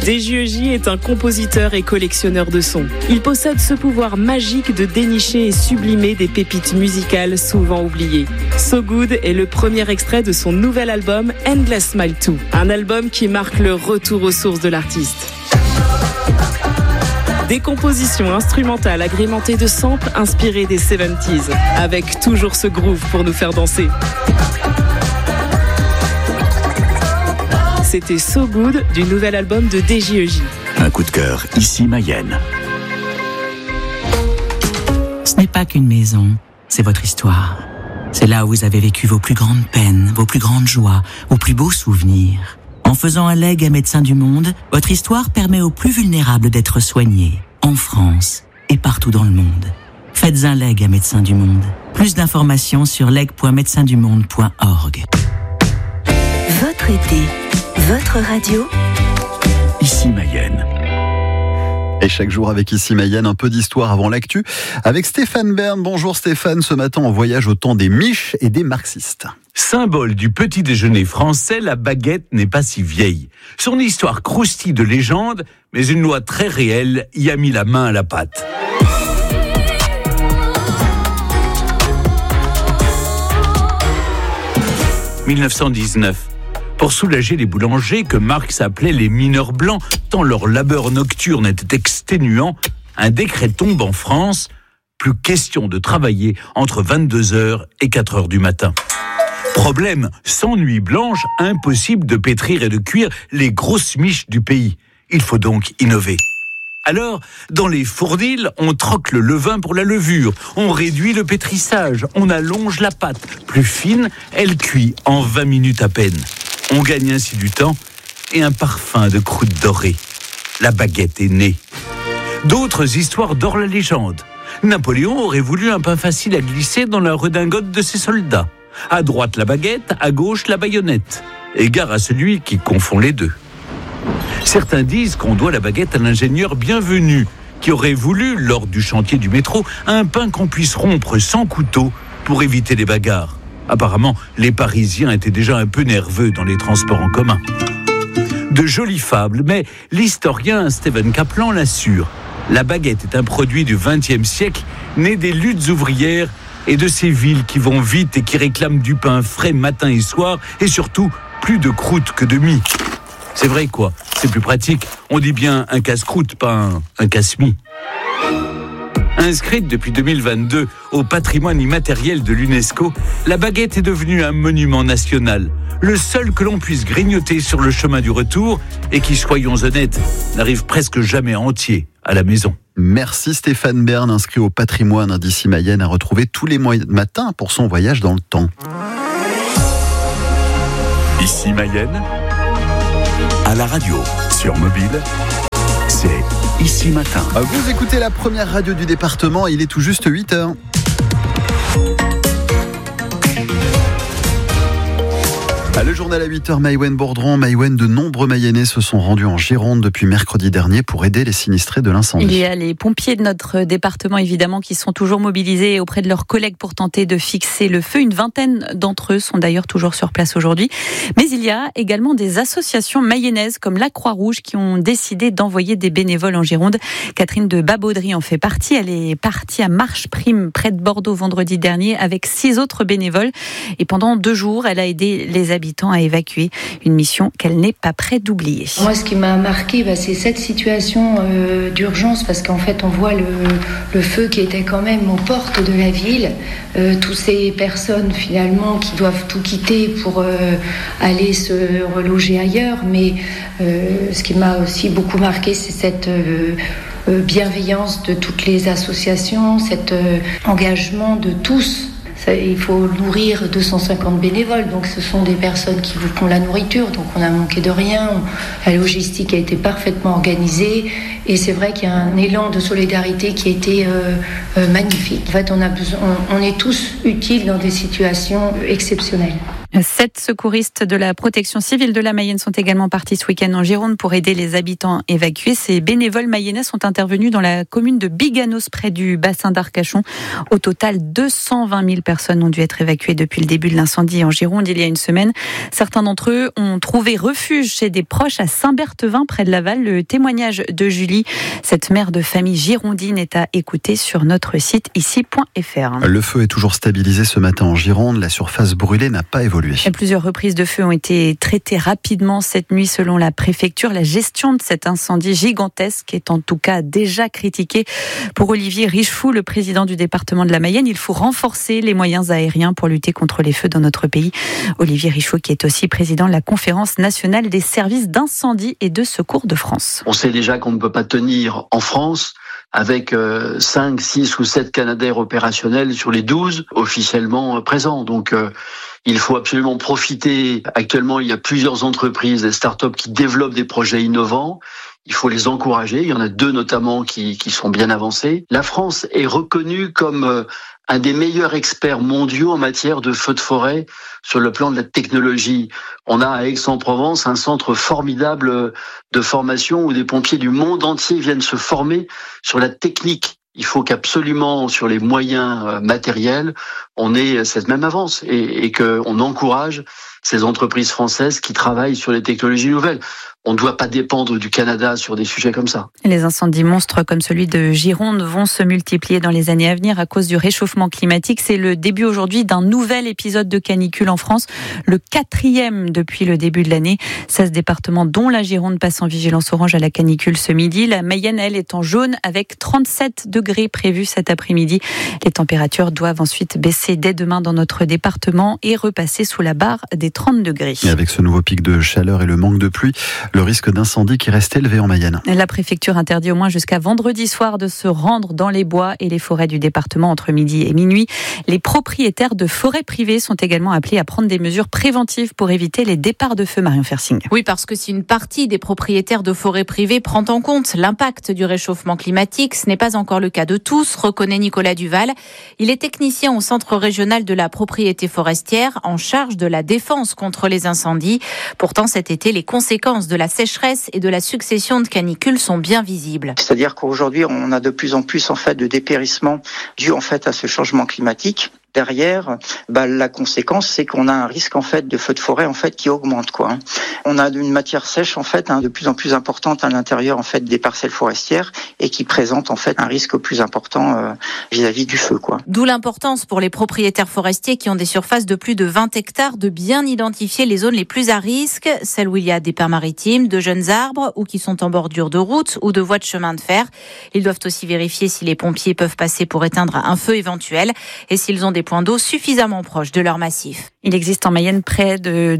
DJEJ est un compositeur et collectionneur de sons. Il possède ce pouvoir magique de dénicher et sublimer des pépites musicales souvent oubliées. So Good est le premier extrait de son nouvel album Endless Smile 2, un album qui marque le retour aux sources de l'artiste. Des compositions instrumentales agrémentées de samples inspirés des 70s, avec toujours ce groove pour nous faire danser. C'était So Good du nouvel album de DJEJ. Un coup de cœur, ici Mayenne. Ce n'est pas qu'une maison, c'est votre histoire. C'est là où vous avez vécu vos plus grandes peines, vos plus grandes joies, vos plus beaux souvenirs. En faisant un legs à Médecins du Monde, votre histoire permet aux plus vulnérables d'être soignés, en France et partout dans le monde. Faites un leg à Médecins du Monde. Plus d'informations sur leg.médecindumonde.org. Votre été, votre radio. Ici Mayenne. Et chaque jour avec Ici Mayenne, un peu d'histoire avant l'actu. Avec Stéphane Bern. Bonjour Stéphane, ce matin on voyage au temps des miches et des marxistes. Symbole du petit déjeuner français, la baguette n'est pas si vieille. Son histoire croustille de légende, mais une loi très réelle y a mis la main à la pâte. « 1919. Pour soulager les boulangers que Marx appelait les mineurs blancs, tant leur labeur nocturne était exténuant, un décret tombe en France. Plus question de travailler entre 22h et 4h du matin. Problème, sans nuit blanche, impossible de pétrir et de cuire les grosses miches du pays. Il faut donc innover. Alors, dans les fournils, on troque le levain pour la levure, on réduit le pétrissage, on allonge la pâte. Plus fine, elle cuit en 20 minutes à peine. On gagne ainsi du temps et un parfum de croûte dorée. La baguette est née. D'autres histoires dorent la légende. Napoléon aurait voulu un pain facile à glisser dans la redingote de ses soldats. À droite la baguette, à gauche la baïonnette. Égard à celui qui confond les deux. Certains disent qu'on doit la baguette à l'ingénieur Bienvenu, qui aurait voulu, lors du chantier du métro, un pain qu'on puisse rompre sans couteau pour éviter les bagarres. Apparemment, les Parisiens étaient déjà un peu nerveux dans les transports en commun. De jolies fables, mais l'historien Stephen Kaplan l'assure. La baguette est un produit du XXe siècle, né des luttes ouvrières et de ces villes qui vont vite et qui réclament du pain frais matin et soir, et surtout, plus de croûte que de mie. C'est vrai quoi, c'est plus pratique. On dit bien un casse-croûte, pas un casse-mie. Inscrite depuis 2022 au patrimoine immatériel de l'UNESCO, la baguette est devenue un monument national. Le seul que l'on puisse grignoter sur le chemin du retour et qui, soyons honnêtes, n'arrive presque jamais entier à la maison. Merci Stéphane Bern, inscrit au patrimoine d'Ici Mayenne, à retrouver tous les matins pour son voyage dans le temps. Ici Mayenne, à la radio, sur mobile, c'est Ici Matin. Vous écoutez la première radio du département, il est tout juste 8h. Le journal à 8h, Maïwen Bourdron. Maïwen, de nombreux Mayennais se sont rendus en Gironde depuis mercredi dernier pour aider les sinistrés de l'incendie. Il y a les pompiers de notre département, évidemment, qui sont toujours mobilisés auprès de leurs collègues pour tenter de fixer le feu. Une vingtaine d'entre eux sont d'ailleurs toujours sur place aujourd'hui. Mais il y a également des associations mayennaises comme la Croix-Rouge qui ont décidé d'envoyer des bénévoles en Gironde. Catherine de Babaudry en fait partie. Elle est partie à Marche-Prime, près de Bordeaux, vendredi dernier, avec 6 autres bénévoles. Et pendant 2 jours, elle a aidé les habitants à évacuer, une mission qu'elle n'est pas prête d'oublier. Moi, ce qui m'a marqué, c'est cette situation d'urgence, parce qu'en fait, on voit le feu qui était quand même aux portes de la ville. Toutes ces personnes, finalement, qui doivent tout quitter pour aller se reloger ailleurs. Mais ce qui m'a aussi beaucoup marqué, c'est cette bienveillance de toutes les associations, cet engagement de tous. Il faut nourrir 250 bénévoles, donc ce sont des personnes qui vous font la nourriture, donc on n'a manqué de rien, la logistique a été parfaitement organisée, et c'est vrai qu'il y a un élan de solidarité qui a été magnifique. En fait, on est tous utiles dans des situations exceptionnelles. 7 secouristes de la protection civile de la Mayenne sont également partis ce week-end en Gironde pour aider les habitants évacués. Ces bénévoles mayennais sont intervenus dans la commune de Biganos, près du bassin d'Arcachon. Au total, 220 000 personnes ont dû être évacuées depuis le début de l'incendie en Gironde il y a une semaine. Certains d'entre eux ont trouvé refuge chez des proches à Saint-Berthevin, près de Laval. Le témoignage de Julie, cette mère de famille girondine, est à écouter sur notre site ici.fr. Le feu est toujours stabilisé ce matin en Gironde. La surface brûlée n'a pas évolué. Plusieurs reprises de feu ont été traitées rapidement cette nuit selon la préfecture. La gestion de cet incendie gigantesque est en tout cas déjà critiquée. Pour Olivier Richefou, le président du département de la Mayenne, il faut renforcer les moyens aériens pour lutter contre les feux dans notre pays. Olivier Richefou qui est aussi président de la Conférence nationale des services d'incendie et de secours de France. On sait déjà qu'on ne peut pas tenir en France avec 5, 6 ou 7 Canadair opérationnels sur les 12 officiellement présents. Donc il faut absolument profiter. Actuellement, il y a plusieurs entreprises, des startups qui développent des projets innovants. Il faut les encourager. Il y en a 2 notamment qui sont bien avancés. La France est reconnue comme un des meilleurs experts mondiaux en matière de feux de forêt sur le plan de la technologie. On a à Aix-en-Provence un centre formidable de formation où des pompiers du monde entier viennent se former sur la technique. Il faut qu'absolument, sur les moyens matériels, on ait cette même avance et qu'on encourage ces entreprises françaises qui travaillent sur les technologies nouvelles. On ne doit pas dépendre du Canada sur des sujets comme ça. Les incendies monstres comme celui de Gironde vont se multiplier dans les années à venir à cause du réchauffement climatique. C'est le début aujourd'hui d'un nouvel épisode de canicule en France, le 4e depuis le début de l'année. 16 départements dont la Gironde passent en vigilance orange à la canicule ce midi. La Mayenne, elle, est en jaune avec 37 degrés prévus cet après-midi. Les températures doivent ensuite baisser dès demain dans notre département et repasser sous la barre des 30 degrés. Et avec ce nouveau pic de chaleur et le manque de pluie, le risque d'incendie qui reste élevé en Mayenne. La préfecture interdit au moins jusqu'à vendredi soir de se rendre dans les bois et les forêts du département entre midi et minuit. Les propriétaires de forêts privées sont également appelés à prendre des mesures préventives pour éviter les départs de feu. Marion Fersing. Oui, parce que si une partie des propriétaires de forêts privées prend en compte l'impact du réchauffement climatique, ce n'est pas encore le cas de tous, reconnaît Nicolas Duval. Il est technicien au Centre régional de la propriété forestière en charge de la défense contre les incendies. Pourtant, cet été, les conséquences de la sécheresse et de la succession de canicules sont bien visibles. C'est-à-dire qu'aujourd'hui, on a de plus en plus de dépérissement dû à ce changement climatique. Derrière, la conséquence, c'est qu'on a un risque de feu de forêt qui augmente On a une matière sèche de plus en plus importante à l'intérieur des parcelles forestières et qui présente un risque plus important vis-à-vis du feu D'où l'importance pour les propriétaires forestiers qui ont des surfaces de plus de 20 hectares de bien identifier les zones les plus à risque, celles où il y a des pins maritimes, de jeunes arbres ou qui sont en bordure de route ou de voies de chemin de fer. Ils doivent aussi vérifier si les pompiers peuvent passer pour éteindre un feu éventuel et s'ils ont des points d'eau suffisamment proches de leur massif. Il existe en Mayenne près de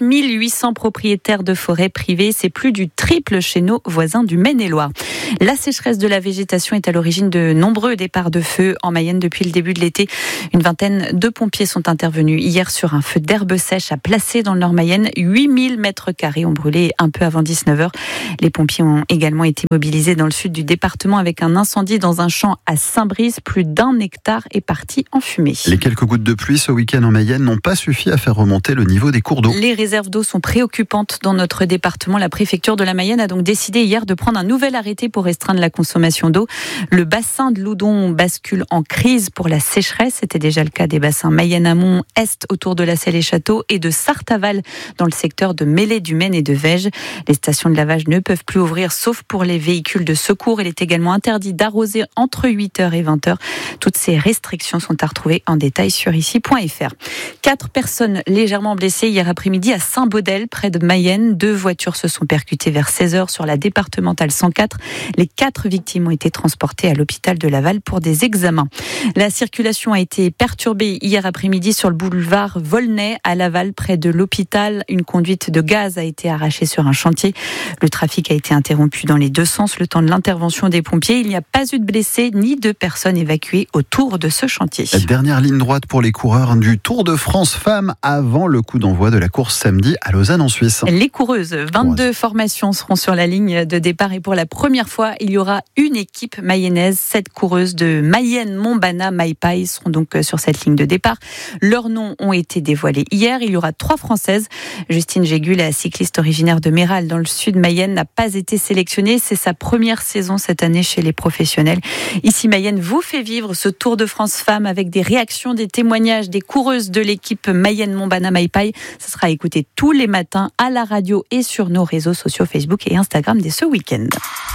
9800 propriétaires de forêts privées. C'est plus du triple chez nos voisins du Maine-et-Loire. La sécheresse de la végétation est à l'origine de nombreux départs de feu en Mayenne depuis le début de l'été. Une vingtaine de pompiers sont intervenus hier sur un feu d'herbe sèche à Placé dans le Nord-Mayenne. 8000 mètres carrés ont brûlé un peu avant 19h. Les pompiers ont également été mobilisés dans le sud du département avec un incendie dans un champ à Saint-Brice. Plus d'1 hectare est parti en fumée. Les quelques gouttes de pluie ce week-end en Mayenne n'ont pas suffi à faire remonter le niveau des cours d'eau. Les réserves d'eau sont préoccupantes dans notre département. La préfecture de la Mayenne a donc décidé hier de prendre un nouvel arrêté pour restreindre la consommation d'eau. Le bassin de Loudon bascule en crise pour la sécheresse. C'était déjà le cas des bassins Mayenne-Amont, Est autour de la Selle et Château et de Sarthe-Aval dans le secteur de Mêlée-du-Maine et de Vège. Les stations de lavage ne peuvent plus ouvrir sauf pour les véhicules de secours. Il est également interdit d'arroser entre 8h et 20h. Toutes ces restrictions sont à retrouver en détail sur ici.fr. 4 personnes légèrement blessées hier après-midi à Saint-Baudel, près de Mayenne. 2 voitures se sont percutées vers 16h sur la départementale 104. Les 4 victimes ont été transportées à l'hôpital de Laval pour des examens. La circulation a été perturbée hier après-midi sur le boulevard Volnay à Laval, près de l'hôpital. Une conduite de gaz a été arrachée sur un chantier. Le trafic a été interrompu dans les 2 sens le temps de l'intervention des pompiers. Il n'y a pas eu de blessés ni de personnes évacuées autour de ce chantier. La dernière ligne droite pour les coureurs du Tour de France Femmes avant le coup d'envoi de la course samedi à Lausanne en Suisse. Les coureuses, 22 formations seront sur la ligne de départ et pour la première fois, il y aura une équipe mayonnaise. 7 coureuses de Mayenne, Montbana, Maipai seront donc sur cette ligne de départ. Leurs noms ont été dévoilés hier. Il y aura 3 Françaises. Justine Jégu, la cycliste originaire de Méral dans le sud Mayenne, n'a pas été sélectionnée. C'est sa première saison cette année chez les professionnels. Ici Mayenne vous fait vivre ce Tour de France Femmes avec des réactions, des témoignages des coureuses de l'équipe Mayenne, Montbana, Maipai. Ça sera écouté tous les matins à la radio et sur nos réseaux sociaux Facebook et Instagram dès ce week-end.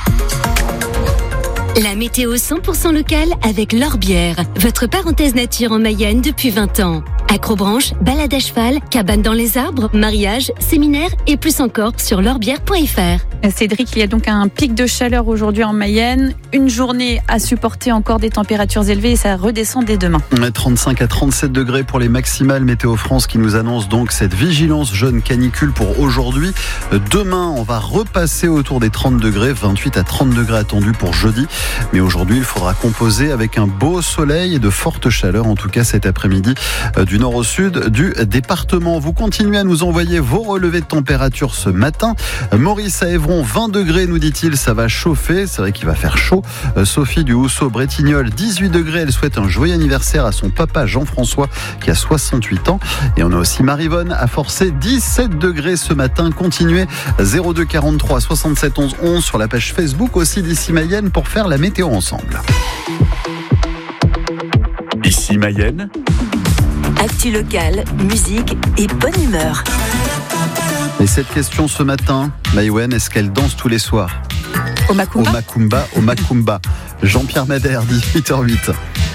La météo 100% locale avec L'Orbière, votre parenthèse nature en Mayenne depuis 20 ans. Acrobranche, balade à cheval, cabane dans les arbres, mariage, séminaire et plus encore sur l'orbière.fr. Cédric, il y a donc un pic de chaleur aujourd'hui en Mayenne. Une journée à supporter encore des températures élevées et ça redescend dès demain. 35 à 37 degrés pour les maximales. Météo France qui nous annonce donc cette vigilance jaune canicule pour aujourd'hui. Demain, on va repasser autour des 30 degrés, 28 à 30 degrés attendus pour jeudi. Mais aujourd'hui, il faudra composer avec un beau soleil et de fortes chaleurs, en tout cas cet après-midi, du nord au sud du département. Vous continuez à nous envoyer vos relevés de température ce matin. Maurice à Évron, 20 degrés, nous dit-il, ça va chauffer. C'est vrai qu'il va faire chaud. Sophie du Housseau-Bretignolles, 18 degrés. Elle souhaite un joyeux anniversaire à son papa Jean-François qui a 68 ans. Et on a aussi Marivonne à Forcé, 17 degrés ce matin. Continuez 02 43 67 11 11 sur la page Facebook aussi d'Ici Mayenne pour faire la météo ensemble. Ici Mayenne. Actu locale, musique et bonne humeur. Et cette question ce matin, Maïwen, est-ce qu'elle danse tous les soirs ? Au Macumba. Au Macumba. Jean-Pierre Madère, 18h08.